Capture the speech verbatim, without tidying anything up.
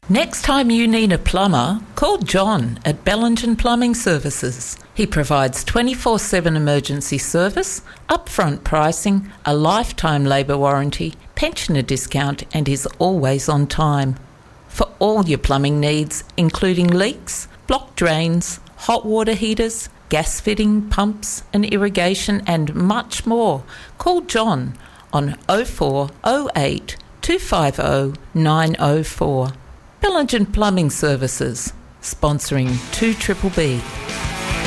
Next time you need a plumber, call John at Bellingen Plumbing Services. He provides twenty-four seven emergency service, upfront pricing, a lifetime labour warranty, pensioner discount, and is always on time. For all your plumbing needs, including leaks, blocked drains, hot water heaters, gas fitting, pumps and irrigation, and much more, call John on oh four oh eight, two five oh, nine oh four. Bellingen Plumbing Services, sponsoring two B B B.